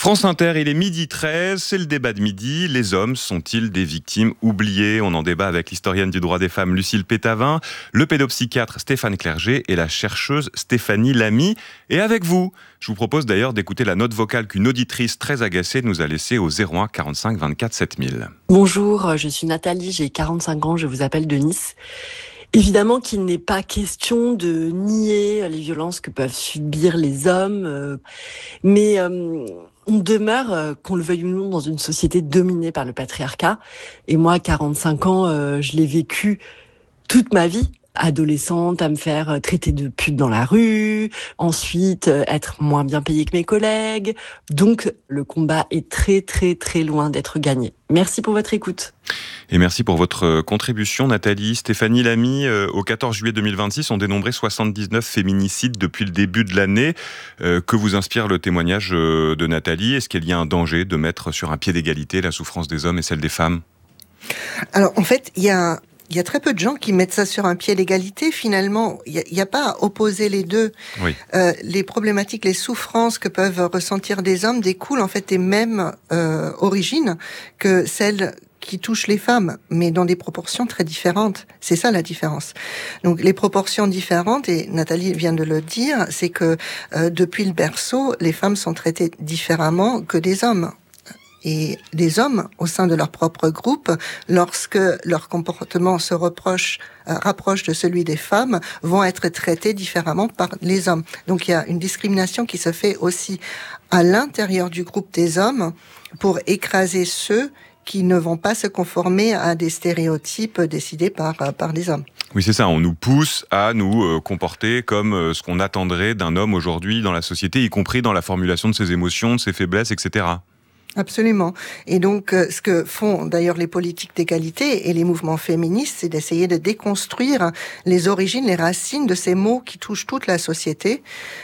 France Inter, il est 12h13, c'est le débat de midi. Les hommes sont-ils des victimes oubliées ? On en débat avec l'historienne du droit des femmes Lucille Pétavin, le pédopsychiatre Stéphane Clerget et la chercheuse Stéphanie Lamy. Et avec vous, je vous propose d'ailleurs d'écouter la note vocale qu'une auditrice très agacée nous a laissée au 01 45 24 7000. Bonjour, je suis Nathalie, j'ai 45 ans, je vous appelle de Nice. Évidemment qu'il n'est pas question de nier les violences que peuvent subir les hommes, mais on demeure, qu'on le veuille ou non, dans une société dominée par le patriarcat. Et moi, à 45 ans, je l'ai vécu toute ma vie. Adolescente, à me faire traiter de pute dans la rue, ensuite être moins bien payée que mes collègues. Donc, le combat est très, très, très loin d'être gagné. Merci pour votre écoute. Et merci pour votre contribution, Nathalie. Stéphanie Lamy, au 14 juillet 2026, on dénombrait 79 féminicides depuis le début de l'année. Que vous inspire le témoignage de Nathalie ? Est-ce qu'il y a un danger de mettre sur un pied d'égalité la souffrance des hommes et celle des femmes ? Alors, en fait, il y a très peu de gens qui mettent ça sur un pied d'égalité. Finalement, il n'y a pas à opposer les deux. Oui. Les problématiques, les souffrances que peuvent ressentir des hommes découlent en fait des mêmes origines que celles qui touchent les femmes, mais dans des proportions très différentes. C'est ça la différence. Donc les proportions différentes, et Nathalie vient de le dire, c'est que depuis le berceau, les femmes sont traitées différemment que des hommes. Et les hommes, au sein de leur propre groupe, lorsque leur comportement se rapproche de celui des femmes, vont être traités différemment par les hommes. Donc il y a une discrimination qui se fait aussi à l'intérieur du groupe des hommes pour écraser ceux qui ne vont pas se conformer à des stéréotypes décidés par les hommes. Oui, c'est ça. On nous pousse à nous comporter comme ce qu'on attendrait d'un homme aujourd'hui dans la société, y compris dans la formulation de ses émotions, de ses faiblesses, etc. Absolument. Et donc, ce que font d'ailleurs les politiques d'égalité et les mouvements féministes, c'est d'essayer de déconstruire les origines, les racines de ces mots qui touchent toute la société,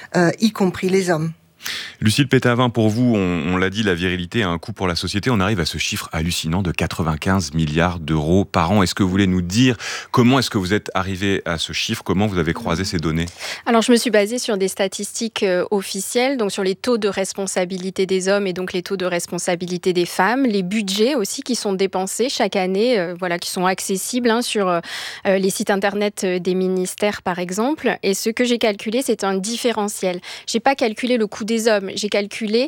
y compris les hommes. Lucille Pétavin, pour vous, on l'a dit, la virilité a un coût pour la société. On arrive à ce chiffre hallucinant de 95 milliards d'euros par an. Est-ce que vous voulez nous dire comment est-ce que vous êtes arrivé à ce chiffre ? Comment vous avez croisé ces données ? Alors, je me suis basée sur des statistiques officielles, donc sur les taux de responsabilité des hommes et donc les taux de responsabilité des femmes, les budgets aussi qui sont dépensés chaque année, qui sont accessibles sur les sites internet des ministères, par exemple. Et ce que j'ai calculé, c'est un différentiel. J'ai pas calculé le coût des hommes. J'ai calculé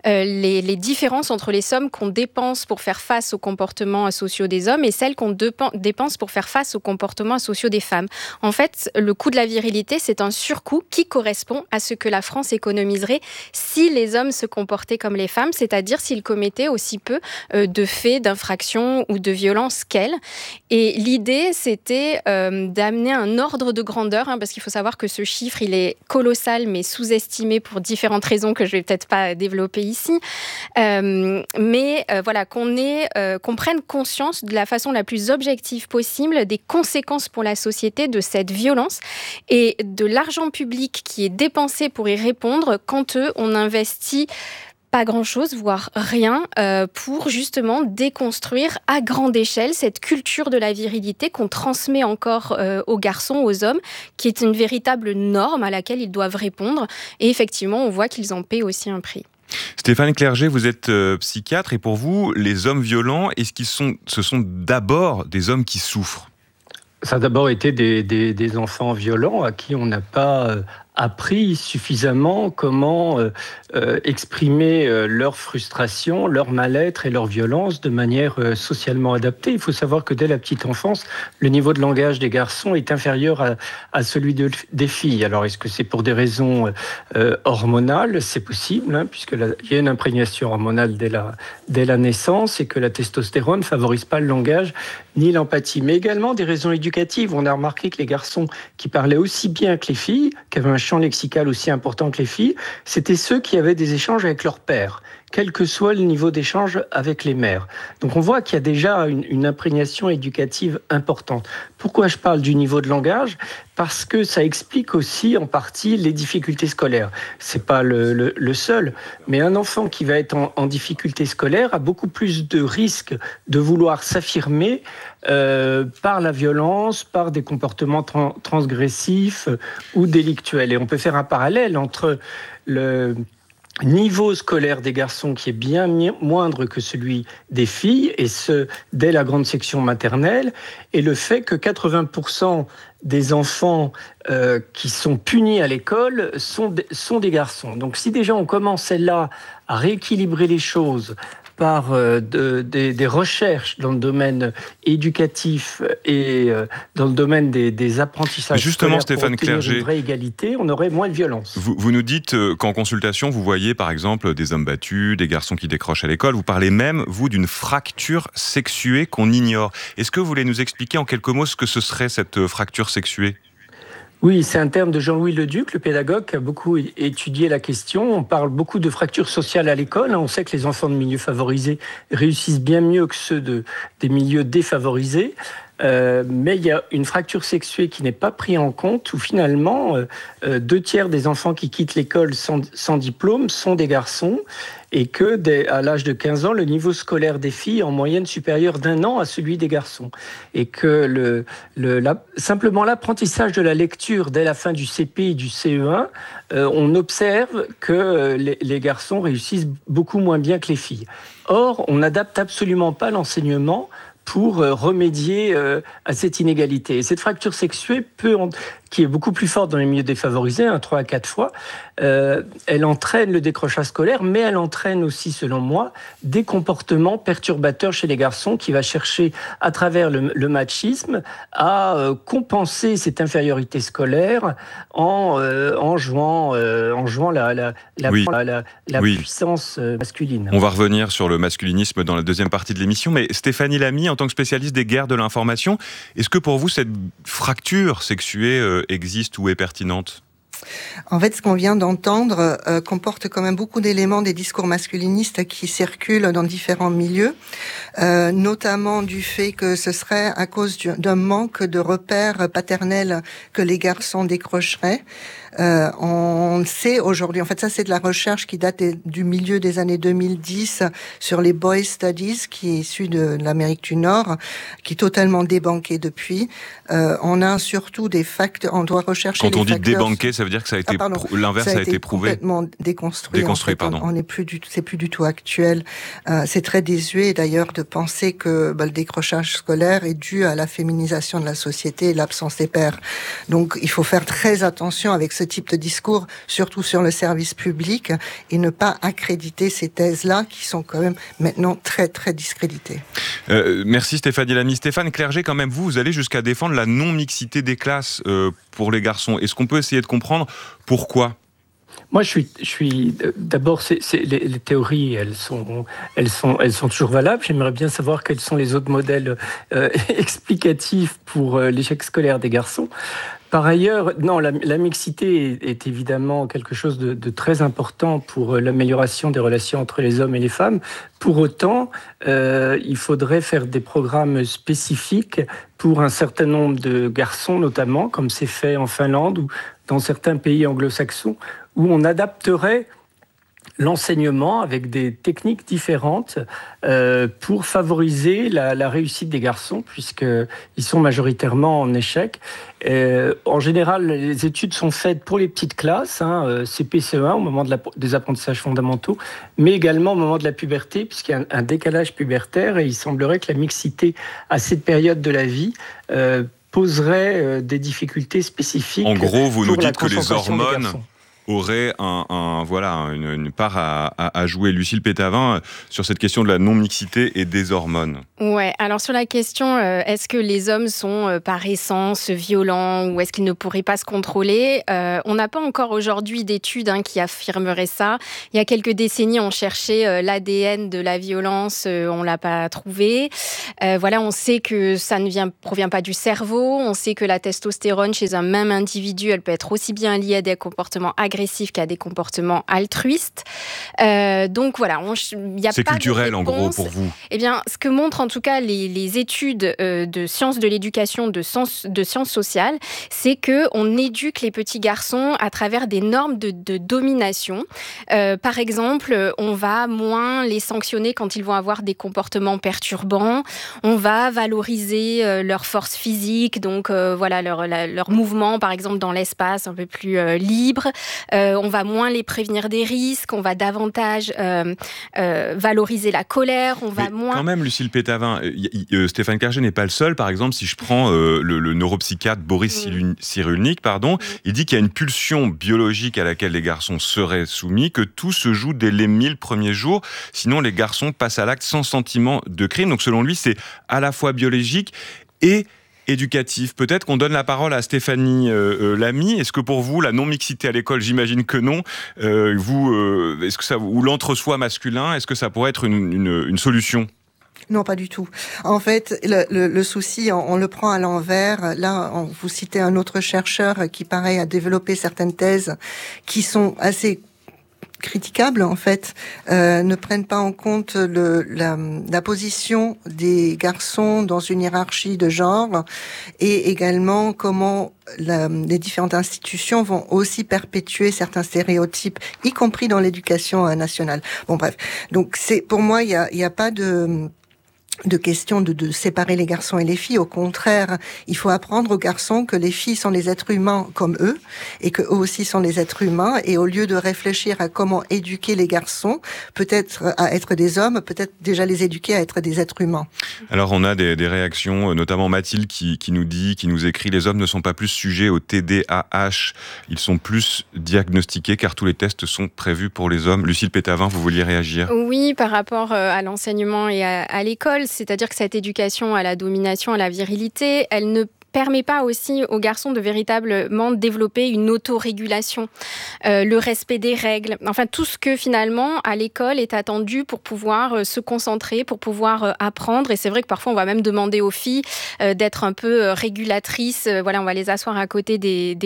les différences entre les sommes qu'on dépense pour faire face aux comportements sociaux des hommes et celles qu'on dépense pour faire face aux comportements sociaux des femmes. En fait, le coût de la virilité, c'est un surcoût qui correspond à ce que la France économiserait si les hommes se comportaient comme les femmes, c'est-à-dire s'ils commettaient aussi peu de faits, d'infractions ou de violences qu'elles. Et l'idée, c'était d'amener un ordre de grandeur, parce qu'il faut savoir que ce chiffre, il est colossal, mais sous-estimé pour différentes raisons que je vais peut-être pas développer ici, qu'on prenne conscience de la façon la plus objective possible des conséquences pour la société de cette violence et de l'argent public qui est dépensé pour y répondre quand on investit pas grand-chose, voire rien, pour justement déconstruire à grande échelle cette culture de la virilité qu'on transmet encore aux garçons, aux hommes, qui est une véritable norme à laquelle ils doivent répondre. Et effectivement, on voit qu'ils en paient aussi un prix. Stéphane Clerget, vous êtes psychiatre, et pour vous, les hommes violents, ce sont d'abord des hommes qui souffrent ? Ça a d'abord été des enfants violents à qui on n'a pas appris suffisamment comment exprimer leur frustration, leur mal-être et leur violence de manière socialement adaptée. Il faut savoir que dès la petite enfance, le niveau de langage des garçons est inférieur à celui des filles. Alors, est-ce que c'est pour des raisons hormonales ? C'est possible, puisqu'il y a une imprégnation hormonale dès la naissance et que la testostérone ne favorise pas le langage ni l'empathie. Mais également des raisons éducatives. On a remarqué que les garçons qui parlaient aussi bien que les filles, qui avaient un champ lexical aussi important que les filles, c'était ceux qui avaient des échanges avec leur père, quel que soit le niveau d'échange avec les mères. Donc on voit qu'il y a déjà une imprégnation éducative importante. Pourquoi je parle du niveau de langage ? Parce que ça explique aussi en partie les difficultés scolaires. C'est pas le seul, mais un enfant qui va être en difficulté scolaire a beaucoup plus de risques de vouloir s'affirmer par la violence, par des comportements transgressifs ou délictuels. Et on peut faire un parallèle entre niveau scolaire des garçons qui est bien moindre que celui des filles, et ce, dès la grande section maternelle, et le fait que 80% des enfants qui sont punis à l'école sont des garçons. Donc si déjà on commence là à rééquilibrer les choses par des recherches dans le domaine éducatif et dans le domaine des apprentissages. Justement, Stéphane Clerget, une vraie égalité, on aurait moins de violence. Vous nous dites qu'en consultation, vous voyez par exemple des hommes battus, des garçons qui décrochent à l'école. Vous parlez même, vous, d'une fracture sexuée qu'on ignore. Est-ce que vous voulez nous expliquer en quelques mots ce que ce serait cette fracture sexuée ? Oui, c'est un terme de Jean-Louis Leduc, le pédagogue, qui a beaucoup étudié la question. On parle beaucoup de fractures sociales à l'école. On sait que les enfants de milieux favorisés réussissent bien mieux que ceux des milieux défavorisés. Mais il y a une fracture sexuée qui n'est pas prise en compte, où finalement, 2/3 des enfants qui quittent l'école sans diplôme sont des garçons, et que à l'âge de 15 ans, le niveau scolaire des filles est en moyenne supérieur d'1 an à celui des garçons. Et que simplement l'apprentissage de la lecture dès la fin du CP et du CE1, on observe que les garçons réussissent beaucoup moins bien que les filles. Or, on n'adapte absolument pas l'enseignement pour remédier à cette inégalité. Et cette fracture sexuée qui est beaucoup plus forte dans les milieux défavorisés, 3 à 4 fois, elle entraîne le décrochage scolaire, mais elle entraîne aussi, selon moi, des comportements perturbateurs chez les garçons qui va chercher, à travers le machisme, à compenser cette infériorité scolaire en jouant la puissance masculine. On va revenir sur le masculinisme dans la deuxième partie de l'émission, mais Stéphanie Lamy, en tant que spécialiste des guerres de l'information, est-ce que pour vous cette fracture sexuée existe ou est pertinente ? En fait, ce qu'on vient d'entendre comporte quand même beaucoup d'éléments des discours masculinistes qui circulent dans différents milieux, notamment du fait que ce serait à cause d'un manque de repères paternels que les garçons décrocheraient. On sait aujourd'hui, en fait ça c'est de la recherche qui date du milieu des années 2010 sur les Boys Studies, qui est issu de l'Amérique du Nord, qui est totalement débanqué depuis. On a surtout des facteurs, on doit rechercher les facteurs... Quand on dit débanqué, ça veut dire que ça a été l'inverse a été prouvé. Complètement déconstruit. Pardon. On n'est plus c'est plus du tout actuel. C'est très désuet d'ailleurs de penser que le décrochage scolaire est dû à la féminisation de la société et l'absence des pères. Donc il faut faire très attention avec ce type de discours, surtout sur le service public, et ne pas accréditer ces thèses-là qui sont quand même maintenant très très discréditées. Merci Stéphanie Lamy. Stéphane Clerget, quand même, vous allez jusqu'à défendre la non-mixité des classes pour les garçons. Est-ce qu'on peut essayer de comprendre pourquoi ? Moi, je suis d'abord, les théories, elles sont toujours valables. J'aimerais bien savoir quels sont les autres modèles explicatifs pour l'échec scolaire des garçons. Par ailleurs, non, la mixité est évidemment quelque chose de très important pour l'amélioration des relations entre les hommes et les femmes. Pour autant, il faudrait faire des programmes spécifiques pour un certain nombre de garçons, notamment, comme c'est fait en Finlande ou dans certains pays anglo-saxons, où on adapterait l'enseignement avec des techniques différentes pour favoriser la réussite des garçons, puisqu'ils sont majoritairement en échec. En général, les études sont faites pour les petites classes, CP, CE1, au moment des apprentissages fondamentaux, mais également au moment de la puberté, puisqu'il y a un décalage pubertaire, et il semblerait que la mixité à cette période de la vie poserait des difficultés spécifiques. En gros, vous nous dites que les hormones aurait une part à jouer. Lucille Pétavin, sur cette question de la non-mixité et des hormones. Ouais, alors sur la question, est-ce que les hommes sont par essence violents ou est-ce qu'ils ne pourraient pas se contrôler ? On n'a pas encore aujourd'hui d'études qui affirmeraient ça. Il y a quelques décennies, on cherchait l'ADN de la violence, on l'a pas trouvé. On sait que ça ne provient pas du cerveau. On sait que la testostérone chez un même individu, elle peut être aussi bien liée à des comportements agressifs qu'à des comportements altruistes. Donc voilà, il y a c'est pas culturel de en gros pour vous. Eh bien, ce que montrent en tout cas les études de sciences de l'éducation, de sciences sociales, c'est que on éduque les petits garçons à travers des normes de domination. Par exemple, on va moins les sanctionner quand ils vont avoir des comportements perturbants. On va valoriser leur force physique, donc leur mouvement, par exemple dans l'espace un peu plus libre. on va moins les prévenir des risques, on va davantage valoriser la colère, on va moins... Quand même, Lucille Pétavin, Stéphane Clerget n'est pas le seul. Par exemple, si je prends le neuropsychiatre Boris Cyrulnik, il dit qu'il y a une pulsion biologique à laquelle les garçons seraient soumis, que tout se joue dès les 1000 premiers jours. Sinon, les garçons passent à l'acte sans sentiment de crime. Donc, selon lui, c'est à la fois biologique et éducatif. Peut-être qu'on donne la parole à Stéphanie Lamy. Est-ce que pour vous, la non-mixité à l'école, j'imagine que non, est-ce que ça, ou l'entre-soi masculin, est-ce que ça pourrait être une solution ? Non, pas du tout. En fait, le souci, on le prend à l'envers. Là, vous citez un autre chercheur qui, pareil, a développé certaines thèses qui sont assez critiquables, en fait, ne prennent pas en compte la position des garçons dans une hiérarchie de genre, et également comment les différentes institutions vont aussi perpétuer certains stéréotypes, y compris dans l'éducation nationale. Bon, bref. Donc, pour moi, il y a pas de question de séparer les garçons et les filles. Au contraire, il faut apprendre aux garçons que les filles sont des êtres humains comme eux, et que eux aussi sont des êtres humains, et au lieu de réfléchir à comment éduquer les garçons, peut-être à être des hommes, peut-être déjà les éduquer à être des êtres humains. Alors on a des réactions, notamment Mathilde qui nous écrit: les hommes ne sont pas plus sujets au TDAH, ils sont plus diagnostiqués car tous les tests sont prévus pour les hommes. Lucille Pétavin, vous vouliez réagir ? Oui, par rapport à l'enseignement et à l'école, c'est-à-dire que cette éducation à la domination, à la virilité, elle ne permet pas aussi aux garçons de véritablement développer une autorégulation, le respect des règles, enfin tout ce que finalement à l'école est attendu pour pouvoir se concentrer, pour pouvoir apprendre. Et c'est vrai que parfois on va même demander aux filles d'être un peu régulatrices. Voilà, on va les asseoir à côté des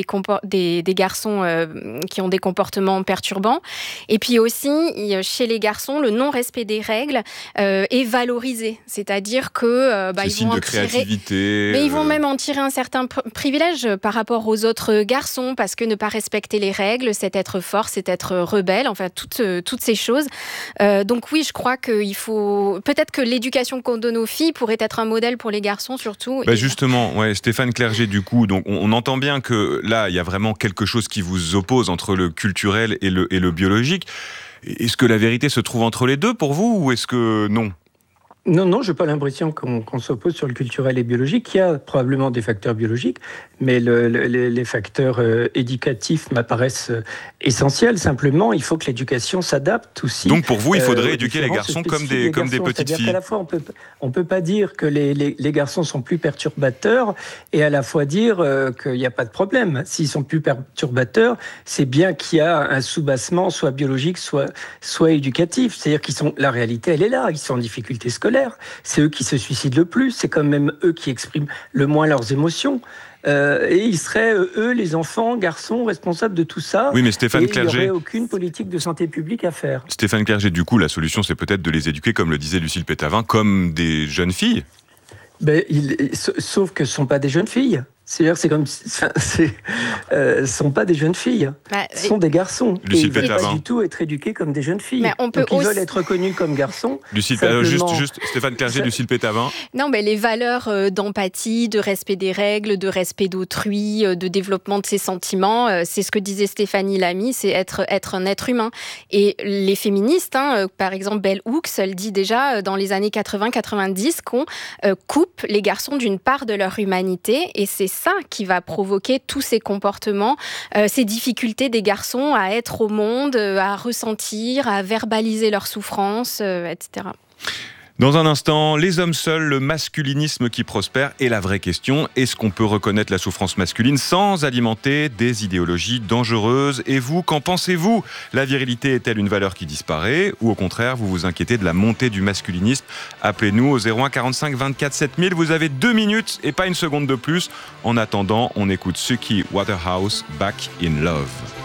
garçons qui ont des comportements perturbants. Et puis aussi, chez les garçons, le non-respect des règles est valorisé. C'est-à-dire que ils vont en tirer... créativité. Mais ils vont même en tirer un certain privilège par rapport aux autres garçons, parce que ne pas respecter les règles, c'est être fort, c'est être rebelle, enfin toutes ces choses. Donc oui, je crois qu'il faut... Peut-être que l'éducation qu'on donne aux filles pourrait être un modèle pour les garçons surtout. Justement, ouais, Stéphane Clerget, du coup, donc on entend bien que là, il y a vraiment quelque chose qui vous oppose entre le culturel et le biologique. Est-ce que la vérité se trouve entre les deux pour vous, ou est-ce que non ? Non, je n'ai pas l'impression qu'on s'oppose sur le culturel et biologique. Il y a probablement des facteurs biologiques, mais les facteurs éducatifs m'apparaissent essentiels. Simplement, il faut que l'éducation s'adapte aussi. Donc pour vous, il faudrait éduquer les garçons comme des petites filles. À la fois, on peut pas dire que les garçons sont plus perturbateurs et à la fois dire qu'il n'y a pas de problème. S'ils sont plus perturbateurs, c'est bien qu'il y a un soubassement, soit biologique, soit éducatif. C'est-à-dire la réalité, elle est là. Ils sont en difficulté scolaire. C'est eux qui se suicident le plus, c'est quand même eux qui expriment le moins leurs émotions. Et ils seraient, eux, les enfants, garçons, responsables de tout ça. Oui, mais Stéphane Clerget... il n'y aurait aucune politique de santé publique à faire. Stéphane Clerget, du coup, la solution, c'est peut-être de les éduquer, comme le disait Lucille Pétavin, comme des jeunes filles. Sauf que ce ne sont pas des jeunes filles. C'est-à-dire, sont pas des jeunes filles, ce sont des garçons. Lucille ils ne veulent Pétavin. pas du tout être éduqués comme des jeunes filles. Donc ils veulent être reconnus comme garçons. Juste Stéphane Clerget, Lucille Pétavin. Non, mais les valeurs d'empathie, de respect des règles, de respect d'autrui, de développement de ses sentiments, c'est ce que disait Stéphanie Lamy, c'est être un être humain. Et les féministes, par exemple Bell Hooks, elle dit déjà dans les années 80-90 qu'on coupe les garçons d'une part de leur humanité, et c'est ça qui va provoquer tous ces comportements, ces difficultés des garçons à être au monde, à ressentir, à verbaliser leurs souffrances, etc. Dans un instant, les hommes seuls, le masculinisme qui prospère. Et la vraie question, est-ce qu'on peut reconnaître la souffrance masculine sans alimenter des idéologies dangereuses ? Et vous, qu'en pensez-vous ? La virilité est-elle une valeur qui disparaît ? Ou au contraire, vous vous inquiétez de la montée du masculinisme ? Appelez-nous au 01 45 24 7000. Vous avez 2 minutes et pas une seconde de plus. En attendant, on écoute Suki Waterhouse, Back in Love.